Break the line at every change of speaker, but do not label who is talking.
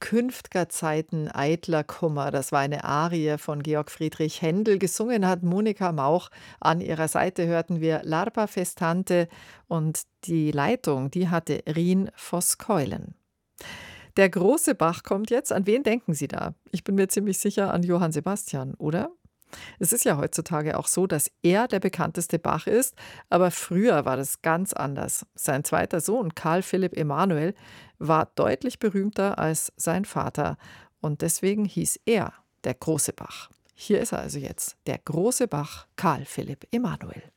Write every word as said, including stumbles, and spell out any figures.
Künft'ger Zeiten eitler Kummer. Das war eine Arie von Georg Friedrich Händel. Gesungen hat Monika Mauch. An ihrer Seite hörten wir L'Arpa Festante und die Leitung, die hatte Rien Voskeulen. Der große Bach kommt jetzt. An wen denken Sie da? Ich bin mir ziemlich sicher an Johann Sebastian, oder? Es ist ja heutzutage auch so, dass er der bekannteste Bach ist, aber früher war das ganz anders. Sein zweiter Sohn, Karl Philipp Emanuel, war deutlich berühmter als sein Vater und deswegen hieß er der große Bach. Hier ist er also jetzt, der große Bach Karl Philipp Emanuel.